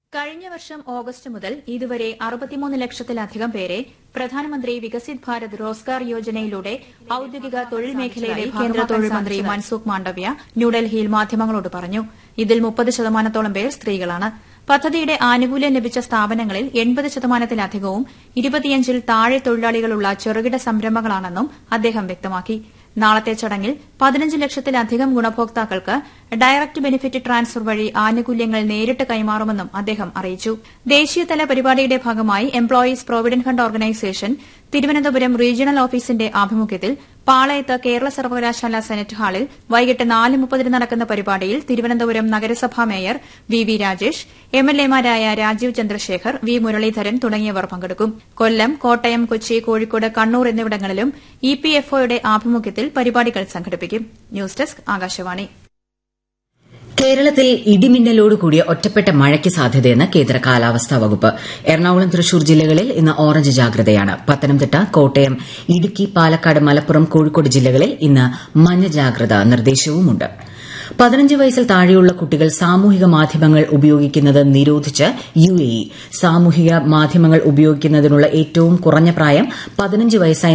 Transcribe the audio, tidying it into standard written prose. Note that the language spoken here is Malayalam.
കഴിഞ്ഞ വർഷം ഓഗസ്റ്റ് മുതൽ ഇതുവരെ 63 ലക്ഷത്തിലധികം പേരെ പ്രധാനമന്ത്രി വികസിത് ഭാരത് റോസ്ഗാർ യോജനയിലൂടെ ഔദ്യോഗിക തൊഴിൽ മേഖലയിലെ കേന്ദ്ര തൊഴിൽ മന്ത്രി മൻസുഖ് മാണ്ഡവ്യ ന്യൂഡൽഹിയിൽ മാധ്യമങ്ങളോട് പറഞ്ഞു. ഇതിൽ 30% പേർ സ്ത്രീകളാണ്. പദ്ധതിയുടെ ആനുകൂല്യം ലഭിച്ച സ്ഥാപനങ്ങളിൽ 80%-ലധികവും 25-ൽ താഴെ തൊഴിലാളികളുള്ള ചെറുകിട സംരംഭങ്ങളാണെന്നും അദ്ദേഹം വ്യക്തമാക്കി. നാളത്തെ ചടങ്ങിൽ 15 ലക്ഷത്തിലധികം ഗുണഭോക്താക്കൾക്ക് ഡയറക്ട് ബെനിഫിറ്റ് ട്രാൻസ്ഫർ വഴി ആനുകൂല്യങ്ങൾ നേരിട്ട് കൈമാറുമെന്നും അദ്ദേഹം അറിയിച്ചു. ദേശീയതല പരിപാടിയുടെ ഭാഗമായി employees provident fund organisation Thiruvananthapuram regional ഓഫീസിന്റെ ആഭിമുഖ്യത്തിൽ പാളയത്ത് കേരള സർവകലാശാല സെനറ്റ് ഹാളിൽ വൈകിട്ട് 4:30 നടക്കുന്ന പരിപാടിയിൽ തിരുവനന്തപുരം നഗരസഭാ mayor V Rajesh, എംഎൽഎമാരായ Rajeev Chandrasekhar, V Muraleedharan തുടങ്ങിയവർ പങ്കെടുക്കും. കൊല്ലം, കോട്ടയം, കൊച്ചി, കോഴിക്കോട്, കണ്ണൂർ എന്നിവിടങ്ങളിലും ഇപിഎഫ്ഒയുടെ ആഭിമുഖ്യത്തിൽ പരിപാടികൾ സംഘടിപ്പിക്കും. News desk Akashvani. കേരളത്തിൽ ഇടിമിന്നലോടുകൂടിയ ഒറ്റപ്പെട്ട മഴയ്ക്ക് സാധ്യതയെന്ന് കേന്ദ്ര കാലാവസ്ഥാ വകുപ്പ്. എറണാകുളം, തൃശൂർ ജില്ലകളിൽ ഇന്ന് ഓറഞ്ച് ജാഗ്രതയാണ്. പത്തനംതിട്ട, കോട്ടയം, ഇടുക്കി, പാലക്കാട്, മലപ്പുറം, കോഴിക്കോട് ജില്ലകളിൽ ഇന്ന് മഞ്ഞ ജാഗ്രതാ നിർദ്ദേശവുമുണ്ട്. 15 വയസ്സിൽ താഴെയുള്ള കുട്ടികൾ സാമൂഹിക മാധ്യമങ്ങൾ ഉപയോഗിക്കുന്നത് നിരോധിച്ച് UAE. സാമൂഹിക മാധ്യമങ്ങൾ ഉപയോഗിക്കുന്നതിനുള്ള ഏറ്റവും കുറഞ്ഞ പ്രായം 15 വയസ്സായി